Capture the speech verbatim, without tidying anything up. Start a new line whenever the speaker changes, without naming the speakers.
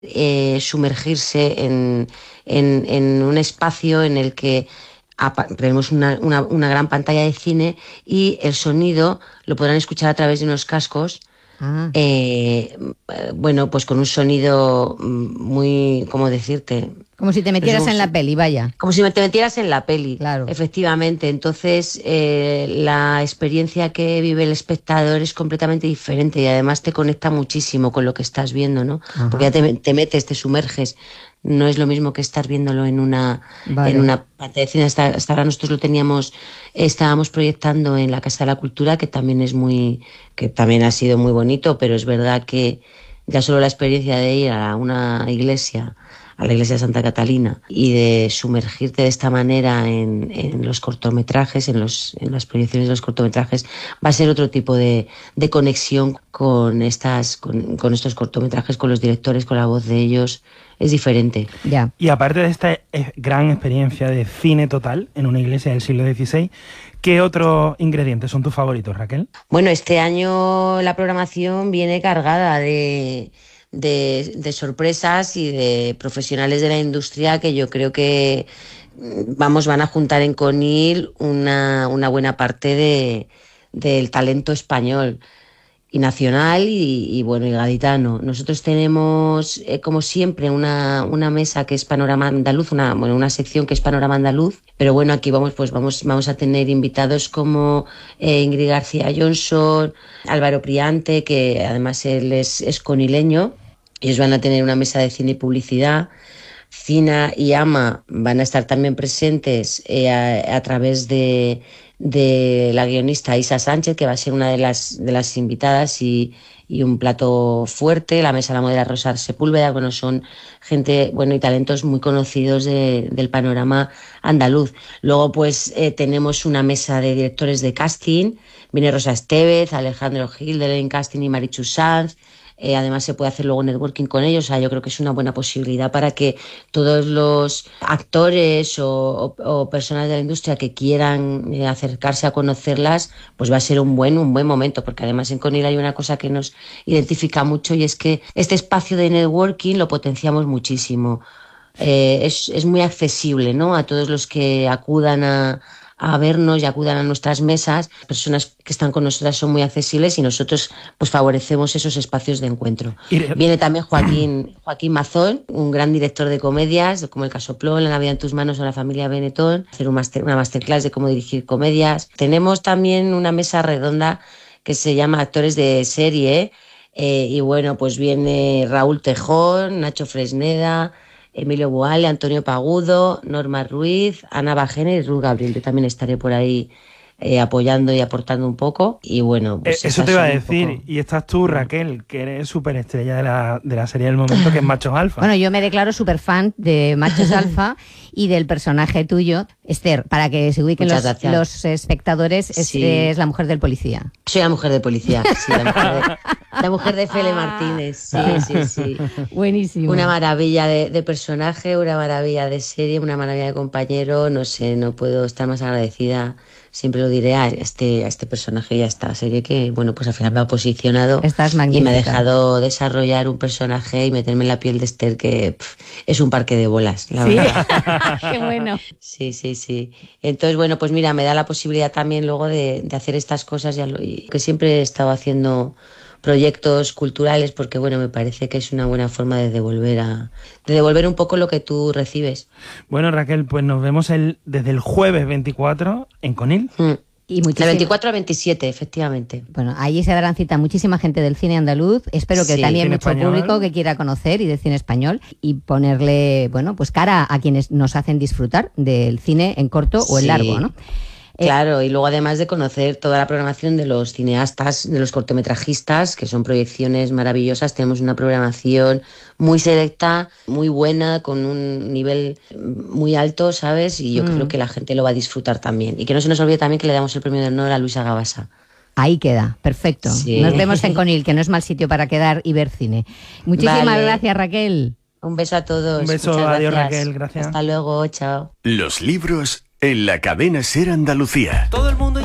eh, sumergirse en, en, en un espacio en el que tenemos una, una, una gran pantalla de cine y el sonido lo podrán escuchar a través de unos cascos. Ah. Eh, bueno, pues con un sonido muy, ¿cómo decirte?
Como si te metieras en la peli, vaya.
Como si te metieras en la peli,
claro.
Efectivamente. Entonces, eh, la experiencia que vive el espectador es completamente diferente y además te conecta muchísimo con lo que estás viendo, ¿no? Ajá. Porque ya te, te metes, te sumerges. No es lo mismo que estar viéndolo en una, vale. en una pantalla de cine. Hasta, hasta ahora nosotros lo teníamos, estábamos proyectando en la Casa de la Cultura, que también es muy, que también ha sido muy bonito, pero es verdad que ya solo la experiencia de ir a una iglesia, a la iglesia de Santa Catalina, y de sumergirte de esta manera en, en los cortometrajes, en, los, en las proyecciones de los cortometrajes, va a ser otro tipo de, de conexión con, estas, con, con estos cortometrajes, con los directores, con la voz de ellos. Es diferente.
Ya. Y aparte de esta gran experiencia de cine total en una iglesia del siglo dieciséis, ¿qué otros ingredientes son tus favoritos, Raquel?
Bueno, este año la programación viene cargada de, de, de sorpresas y de profesionales de la industria que yo creo que vamos van a juntar en Conil una, una buena parte de, del talento español y nacional y, y bueno y gaditano. Nosotros tenemos eh, como siempre una, una mesa que es Panorama Andaluz, una bueno una sección que es Panorama Andaluz, pero bueno aquí vamos pues vamos vamos a tener invitados como eh, Ingrid García Johnson, Álvaro Priante, que además él es, es conileño. Ellos van a tener una mesa de cine y publicidad. Cina y Ama van a estar también presentes eh, a, a través de de la guionista Isa Sánchez, que va a ser una de las de las invitadas, y, y un plato fuerte. La mesa la modera Rosa Sepúlveda. Bueno, son gente, bueno, y talentos muy conocidos de, del panorama andaluz. Luego, pues, eh, tenemos una mesa de directores de casting. Viene Rosa Estevez, Alejandro Gil de Len Casting y Marichu Sanz. Eh, además se puede hacer luego networking con ellos. O sea, yo creo que es una buena posibilidad para que todos los actores o, o, o personas de la industria que quieran eh, acercarse a conocerlas, pues va a ser un buen, un buen momento, porque además en Conil hay una cosa que nos identifica mucho y es que este espacio de networking lo potenciamos muchísimo. Eh, es, es muy accesible, ¿no? A todos los que acudan a a vernos y acudan a nuestras mesas. Las personas que están con nosotras son muy accesibles y nosotros pues favorecemos esos espacios de encuentro. Viene también Joaquín, Joaquín Mazón, un gran director de comedias, como El Casoplón, La Navidad en tus manos o La familia Benetton, hacer un master, una masterclass de cómo dirigir comedias. Tenemos también una mesa redonda que se llama Actores de Serie, eh, y bueno, pues viene Raúl Tejón, Nacho Fresneda, Emilio Boale, Antonio Pagudo, Norma Ruiz, Ana Bajena y Ruth Gabriel. Yo también estaré por ahí eh, apoyando y aportando un poco. Y bueno, pues
eh, eso te iba a decir. Poco... Y estás tú, Raquel, que eres súper estrella de la, de la serie del momento, que es Machos Alfa.
Bueno, yo me declaro súper fan de Machos Alfa y del personaje tuyo, Esther, para que se ubiquen los, los espectadores. Es, sí. es la mujer del policía.
Soy la mujer de policía, sí, la mujer de, la mujer de Fele Martínez. Sí, sí, sí.
Buenísimo.
Una maravilla de, de personaje, una maravilla de serie, una maravilla de compañero. No sé, no puedo estar más agradecida. Siempre lo diré a este, a este personaje y a esta serie que, bueno, pues al final me ha posicionado.
Estás magnífica.
Y me ha dejado desarrollar un personaje y meterme en la piel de Esther, que pff, es un parque de bolas, la
¿Sí?
verdad.
Qué bueno.
Sí, sí, sí. Entonces, bueno, pues mira, me da la posibilidad también luego de, de hacer estas cosas, ya lo, y que siempre he estado haciendo proyectos culturales, porque bueno, me parece que es una buena forma de devolver a de devolver un poco lo que tú recibes.
Bueno, Raquel, pues nos vemos el desde el jueves veinticuatro en Conil.
Mm. Y muchísima... De veinticuatro al veintisiete, efectivamente.
Bueno, ahí se darán cita muchísima gente del cine andaluz. Espero que sí, también mucho español. Público que quiera conocer y del cine español y ponerle, bueno, pues cara a quienes nos hacen disfrutar del cine en corto o en
sí.
largo, ¿no?
Claro, y luego además de conocer toda la programación de los cineastas, de los cortometrajistas, que son proyecciones maravillosas, tenemos una programación muy selecta, muy buena, con un nivel muy alto, ¿sabes? Y yo mm. creo que la gente lo va a disfrutar también. Y que no se nos olvide también que le damos el premio de honor a Luisa Gabasa.
Ahí queda, perfecto. Sí. Nos vemos en Conil, que no es mal sitio para quedar y ver cine. Muchísimas vale. gracias, Raquel.
Un beso a todos.
Un beso,
Muchas
adiós,
gracias.
Raquel, gracias.
Hasta luego, chao.
Los libros en la cadena SER Andalucía.
Todo el mundo